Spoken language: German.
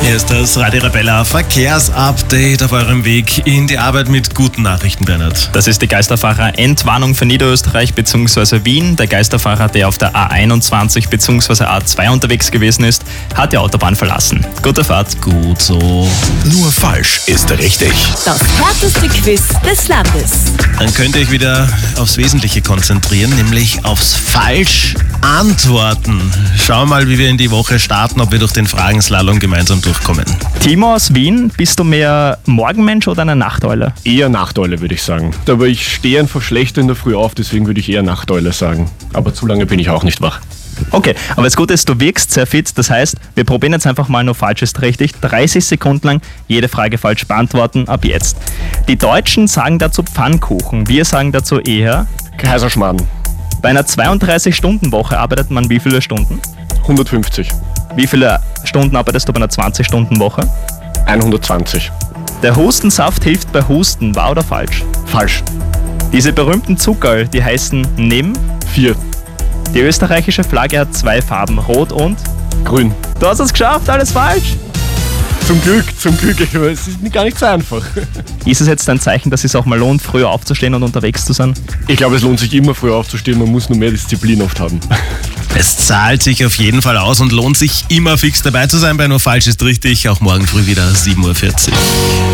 Hier ist das Radio Arabella Verkehrsupdate auf eurem Weg in die Arbeit mit guten Nachrichten, Bernhard. Das ist die Geisterfahrer-Entwarnung für Niederösterreich bzw. Wien. Der Geisterfahrer, der auf der A21 bzw. A2 unterwegs gewesen ist, hat die Autobahn verlassen. Gute Fahrt. Gut so. Nur falsch ist richtig. Das härteste Quiz des Landes. Dann könnt ihr euch wieder aufs Wesentliche konzentrieren, nämlich aufs Falsch-Antworten. Schauen wir mal, wie wir in die Woche starten, ob wir durch den Fragenslalom gemeinsam durchkommen. Timo aus Wien, bist du mehr Morgenmensch oder eine Nachteule? Eher Nachteule, würde ich sagen. Aber ich stehe einfach schlechter in der Früh auf, deswegen würde ich eher Nachteule sagen. Aber zu lange bin ich auch nicht wach. Okay, aber das Gute ist, du wirkst sehr fit. Das heißt, wir probieren jetzt einfach mal nur falsch ist richtig. 30 Sekunden lang jede Frage falsch beantworten, ab jetzt. Die Deutschen sagen dazu Pfannkuchen. Wir sagen dazu eher... Kaiserschmarrn. Bei einer 32-Stunden-Woche arbeitet man wie viele Stunden? 150. Wie viele Stunden arbeitest du bei einer 20-Stunden-Woche? 120. Der Hustensaft hilft bei Husten, wahr oder falsch? Falsch. Diese berühmten Zuckerl, die heißen Nimm. 4. Die österreichische Flagge hat 2 Farben, rot und... Grün. Du hast es geschafft, alles falsch! Zum Glück. Es ist gar nicht so einfach. Ist es jetzt ein Zeichen, dass es auch mal lohnt, früher aufzustehen und unterwegs zu sein? Ich glaube, es lohnt sich immer früh aufzustehen, man muss nur mehr Disziplin oft haben. Es zahlt sich auf jeden Fall aus und lohnt sich immer fix dabei zu sein bei Nur falsch ist richtig. Auch morgen früh wieder 7:40 Uhr.